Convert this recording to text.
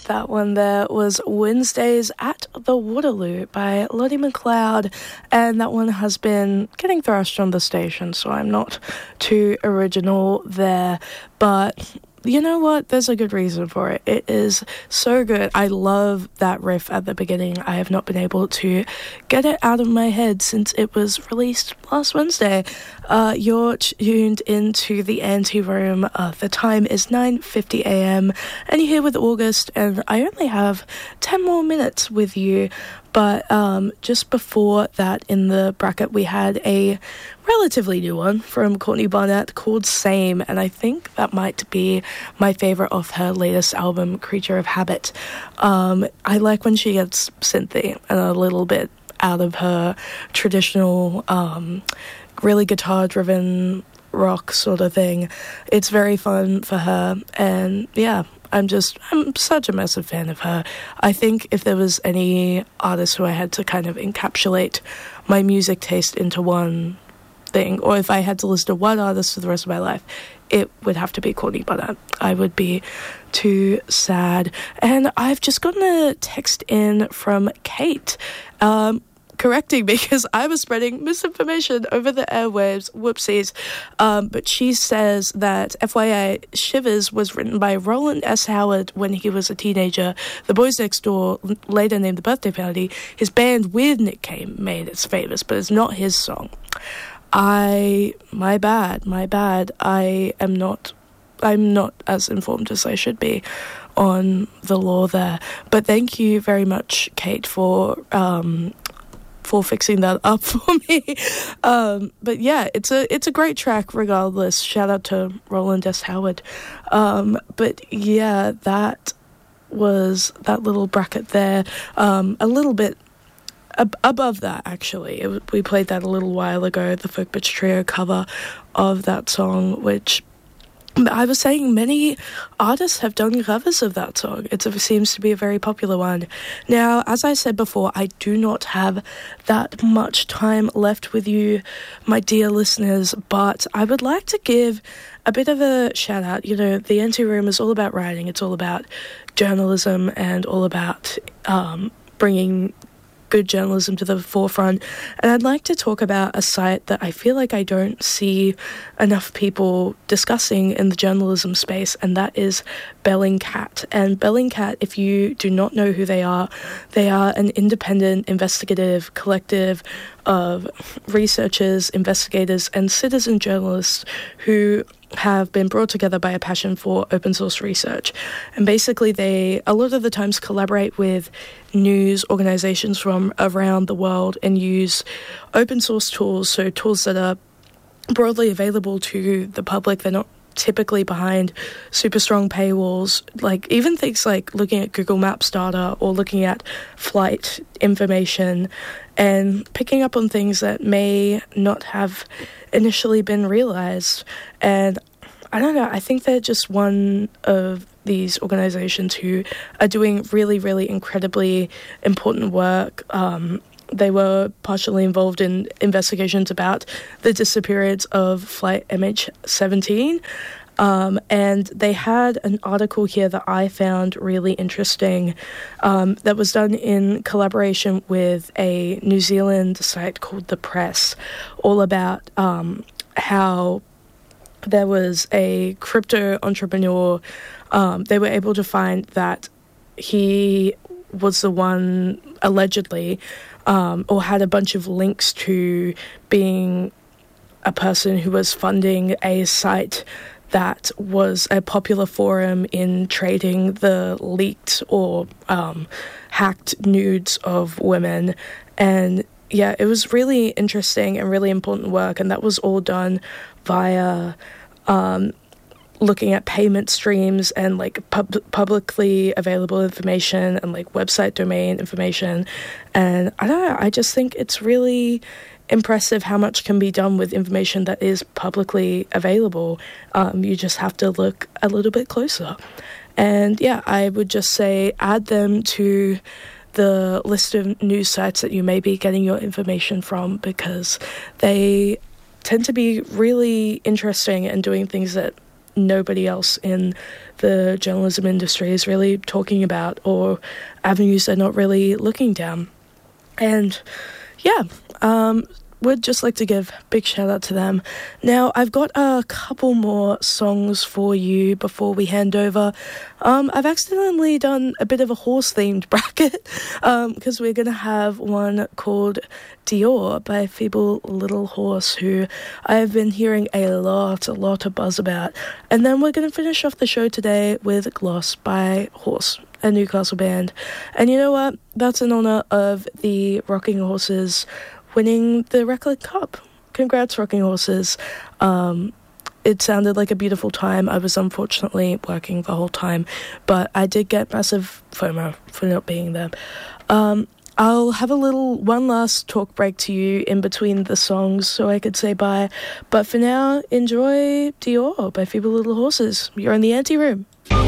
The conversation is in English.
That one there was Wednesdays at the Waterloo by Lottie McLeod, and that one has been getting thrashed on the station, so I'm not too original there, but you know what? There's a good reason for it. It is so good. I love that riff at the beginning. I have not been able to get it out of my head since it was released last Wednesday. You're tuned into the Anteroom. The time is 9:50 a.m. and you're here with August, and I only have 10 more minutes with you. But just before that, in the bracket, we had a relatively new one from Courtney Barnett called Same, and I think that might be my favourite of her latest album, Creature of Habit. I like when she gets synthy and a little bit out of her traditional, really guitar-driven rock sort of thing. It's very fun for her, and yeah, I'm such a massive fan of her. I think if there was any artist who I had to kind of encapsulate my music taste into one thing, or if I had to listen to one artist for the rest of my life, it would have to be Courtney Barnett. I would be too sad. And I've just gotten a text in from Kate, correcting me because I was spreading misinformation over the airwaves. Whoopsies. But she says that FYI, Shivers was written by Roland S. Howard when he was a teenager. The Boys Next Door, later named The Birthday Party, his band with Nick Cave made it famous, but it's not his song. My bad. I'm not as informed as I should be on the law there. But thank you very much, Kate, for fixing that up for me. But yeah, it's a great track regardless. Shout out to Roland S. Howard. But yeah, that was that little bracket there. A little bit above that, actually. We played that a little while ago, the Folk Bitch Trio cover of that song, which I was saying many artists have done covers of that song. It seems to be a very popular one. Now, as I said before, I do not have that much time left with you, my dear listeners, but I would like to give a bit of a shout out. You know, the Anteroom is all about writing. It's all about journalism and all about bringing good journalism to the forefront, and I'd like to talk about a site that I feel like I don't see enough people discussing in the journalism space, and that is Bellingcat. And Bellingcat, if you do not know who they are an independent investigative collective of researchers, investigators, and citizen journalists who have been brought together by a passion for open source research. And basically they, a lot of the times, collaborate with news organizations from around the world and use open source tools, so tools that are broadly available to the public. They're not typically behind super strong paywalls, like even things like looking at Google Maps data or looking at flight information and picking up on things that may not have initially been realized. And I don't know, I think they're just one of these organizations who are doing really, really incredibly important work. They were partially involved in investigations about the disappearance of Flight MH17. And they had an article here that I found really interesting that was done in collaboration with a New Zealand site called The Press, all about how there was a crypto entrepreneur. They were able to find that he was the one, allegedly, or had a bunch of links to being a person who was funding a site that was a popular forum in trading the leaked or hacked nudes of women. And yeah, it was really interesting and really important work, and that was all done via looking at payment streams and like publicly available information and like website domain information. And I don't know, I just think it's really impressive how much can be done with information that is publicly available. You just have to look a little bit closer. And yeah, I would just say add them to the list of news sites that you may be getting your information from, because they tend to be really interesting and doing things that nobody else in the journalism industry is really talking about, or avenues they're not really looking down. And yeah, would just like to give a big shout out to them. Now, I've got a couple more songs for you before we hand over. I've accidentally done a bit of a horse-themed bracket, because we're going to have one called Dior by Feeble Little Horse, who I have been hearing a lot of buzz about. And then we're going to finish off the show today with Gloss by Horse, a Newcastle band. And you know what? That's in honour of the Rocking Horses winning the Reckitt Cup. Congrats, Rocking Horses. It sounded like a beautiful time. I was unfortunately working the whole time, but I did get massive FOMO for not being there. I'll have one last talk break to you in between the songs so I could say bye. But for now, enjoy Dior by Feeble Little Horses. You're in the Anti-Room.